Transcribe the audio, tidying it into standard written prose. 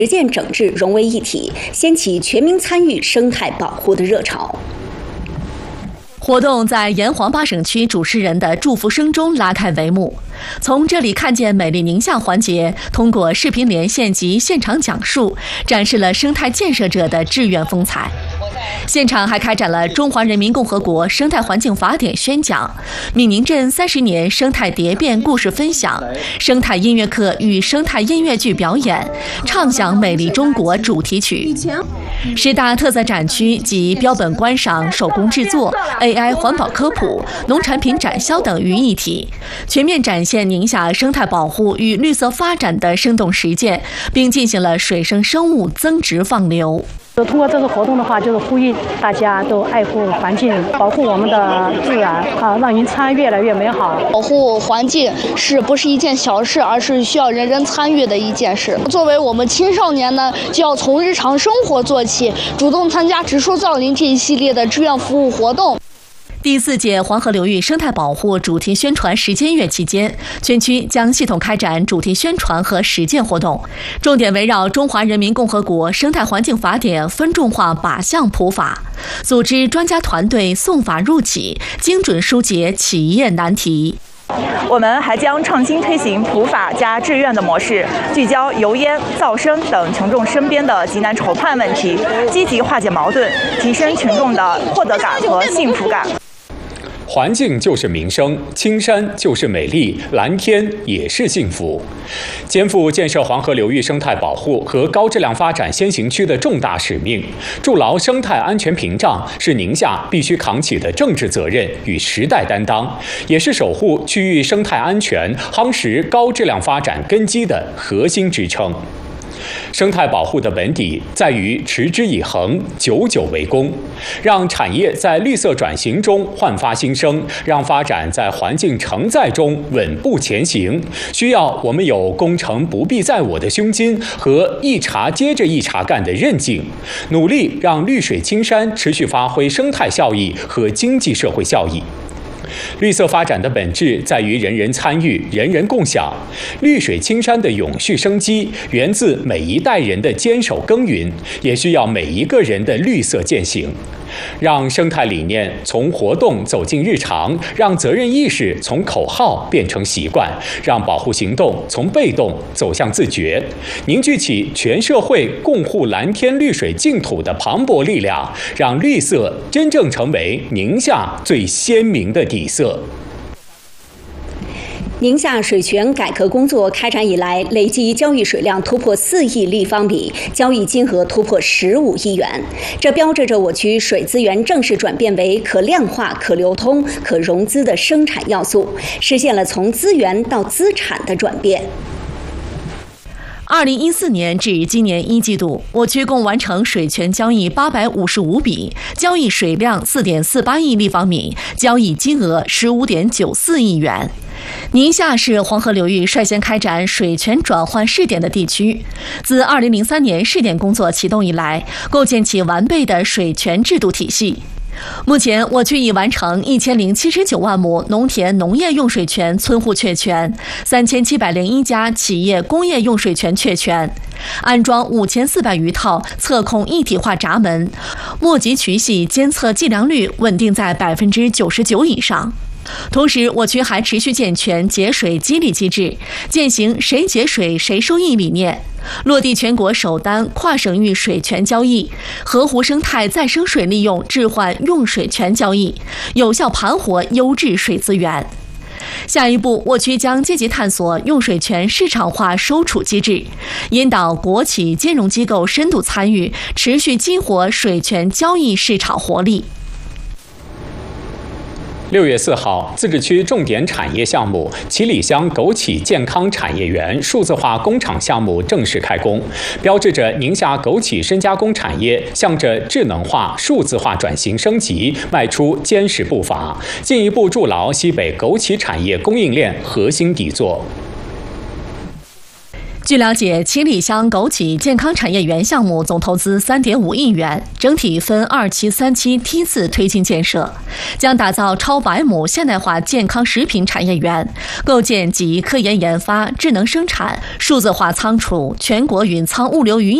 实践整治融为一体，掀起全民参与生态保护的热潮。 活动在沿黄八省区主持人的祝福声中拉开帷幕。从这里看见美丽宁夏环节，通过视频连线及现场讲述，展示了生态建设者的志愿风采。现场还开展了中华人民共和国生态环境法典宣讲、闽宁镇30年生态蝶变故事分享、生态音乐课与生态音乐剧表演，畅享美丽中国主题曲。10大特色展区及标本观赏、手工制作、AI 环保科普、农产品展销等于一体，全面展现宁夏生态保护与绿色发展的生动实践，并进行了水生生物增殖放流。 通过这个活动的话，就是呼吁大家都爱护环境，保护我们的自然让云川越来越美好。 保护环境不是一件小事，而是需要人人参与的一件事。作为我们青少年呢，就要从日常生活做起，主动参加植树造林这一系列的志愿服务活动。 第4届黄河流域生态保护主题宣传实践月期间，全区将系统开展主题宣传和实践活动，重点围绕《中华人民共和国生态环境法典》分众化靶向普法，组织专家团队送法入企，精准疏解企业难题。 我们还将创新推行普法加志愿的模式，聚焦油烟、噪声等群众身边的急难愁盼问题，积极化解矛盾，提升群众的获得感和幸福感。 环境就是民生，青山就是美丽，蓝天也是幸福。肩负建设黄河流域生态保护和高质量发展先行区的重大使命，筑牢生态安全屏障，是宁夏必须扛起的政治责任与时代担当，也是守护区域生态安全、夯实高质量发展根基的核心支撑。生态保护的本底在于持之以恒、久久为功，让产业在绿色转型中焕发新生，让发展在环境承载中稳步前行，需要我们有攻城不必在我的胸襟和一茬接着一茬干的韧劲，努力让绿水青山持续发挥生态效益和经济社会效益。绿色发展的本质在于人人参与、人人共享。绿水青山的永续生机源自每一代人的坚守耕耘，也需要每一个人的绿色践行。让生态理念从活动走进日常，让责任意识从口号变成习惯，让保护行动从被动走向自觉，凝聚起全社会共护蓝天绿水净土的磅礴力量，让绿色真正成为宁夏最鲜明的底色。 宁夏水权改革工作开展以来，累计交易水量突破4亿立方米，交易金额突破15亿元。这标志着我区水资源正式转变为可量化、可流通、可融资的生产要素，实现了从资源到资产的转变。 2014年至今年1季度，我区共完成水权交易855笔，交易水量4.48亿立方米，交易金额15.94亿元。宁夏是黄河流域率先开展水权转换试点的地区。自2003年试点工作启动以来，构建起完备的水权制度体系。目前，我区已完成1079万亩农田农业用水权村户确权，3701家企业工业用水权确权，安装5400余套测控一体化闸门，末级渠系监测计量率稳定在99%以上。同时，我区还持续健全节水激励机制，践行谁节水谁收益理念，落地全国首单跨省域水权交易，河湖生态再生水利用置换用水权交易，有效盘活优质水资源。下一步，我区将积极探索用水权市场化收储机制，引导国企金融机构深度参与，持续激活水权交易市场活力。 6月4号，自治区重点产业项目七里乡枸杞健康产业园数字化工厂项目正式开工，标志着宁夏枸杞深加工产业向着智能化、数字化转型升级迈出坚实步伐，进一步筑牢西北枸杞产业供应链核心底座。 据了解，七里乡枸杞健康产业园项目总投资3.5亿元，整体分2期、3期梯次推进建设，将打造超100亩现代化健康食品产业园，构建集科研研发、智能生产、数字化仓储、全国云仓物流云